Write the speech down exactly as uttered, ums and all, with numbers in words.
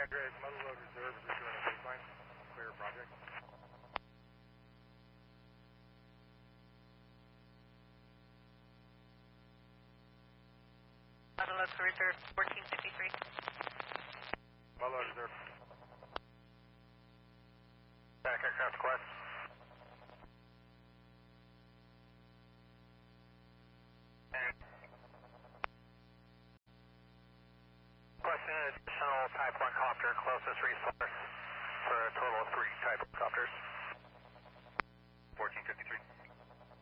Andres, Mother Load Reserve is returning to baseline. Clear project. Mother Load Reserve, fourteen fifty-three. Mother Load Reserve. Back aircraft request. Question additional Type one copter, closest resource for a total of three Type one copters. fourteen fifty-three.